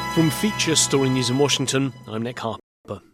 From Feature Story News in Washington, I'm Nick Harper.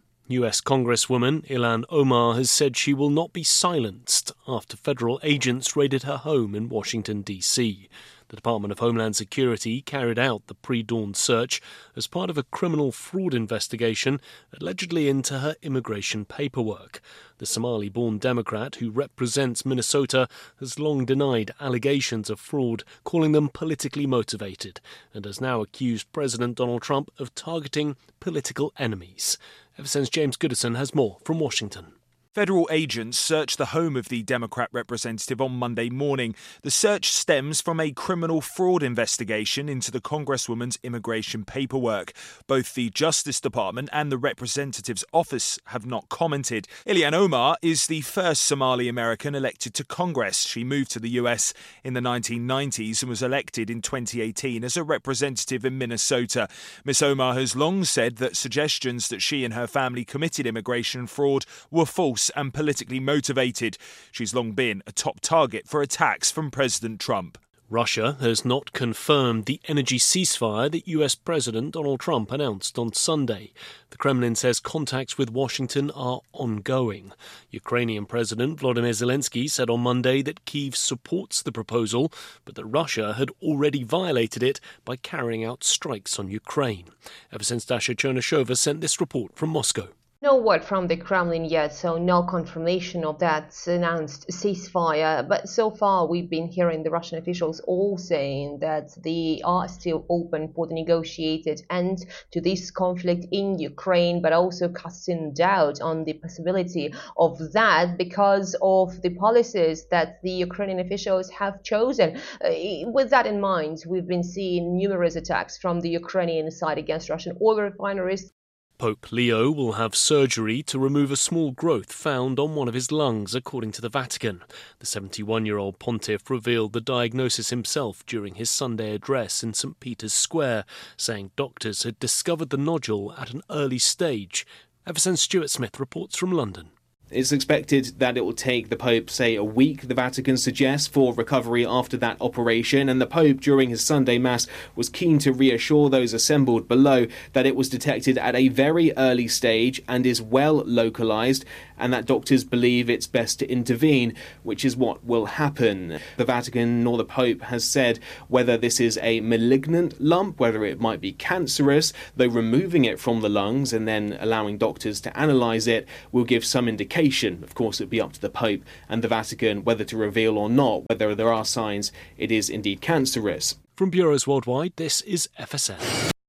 US Congresswoman Ilhan Omar has said she will not be silenced after federal agents raided her home in Washington, D.C. The Department of Homeland Security carried out the pre-dawn search as part of a criminal fraud investigation allegedly into her immigration paperwork. The Somali-born Democrat who represents Minnesota has long denied allegations of fraud, calling them politically motivated, and has now accused President Donald Trump of targeting political enemies. FSN's James Goodison has more from Washington. Federal agents searched the home of the Democrat representative on Monday morning. The search stems from a criminal fraud investigation into the Congresswoman's immigration paperwork. Both the Justice Department and the representative's office have not commented. Ilhan Omar is the first Somali American elected to Congress. She moved to the US in the 1990s and was elected in 2018 as a representative in Minnesota. Ms. Omar has long said that suggestions that she and her family committed immigration fraud were false and politically motivated. She's long been a top target for attacks from President Trump. Russia has not confirmed the energy ceasefire that US President Donald Trump announced on Sunday. The Kremlin says contacts with Washington are ongoing. Ukrainian President Volodymyr Zelensky said on Monday that Kyiv supports the proposal, but that Russia had already violated it by carrying out strikes on Ukraine. Ever since Dasha Chernyshova sent this report from Moscow. No word from the Kremlin yet, so no confirmation of that announced ceasefire. But so far, we've been hearing the Russian officials all saying that they are still open for the negotiated end to this conflict in Ukraine, but also casting doubt on the possibility of that because of the policies that the Ukrainian officials have chosen. With that in mind, we've been seeing numerous attacks from the Ukrainian side against Russian oil refineries. Pope Leo will have surgery to remove a small growth found on one of his lungs, according to the Vatican. The 71-year-old pontiff revealed the diagnosis himself during his Sunday address in St. Peter's Square, saying doctors had discovered the nodule at an early stage. FSN's Stuart Smith reports from London. It's expected that it will take the Pope, say, a week, the Vatican suggests, for recovery after that operation. And the Pope, during his Sunday Mass, was keen to reassure those assembled below that it was detected at a very early stage and is well localised, and that doctors believe it's best to intervene, which is what will happen. The Vatican nor the Pope has said whether this is a malignant lump, whether it might be cancerous, though removing it from the lungs and then allowing doctors to analyse it will give some indication. Of course, it would be up to the Pope and the Vatican whether to reveal or not whether there are signs it is indeed cancerous. From bureaus worldwide, this is FSN.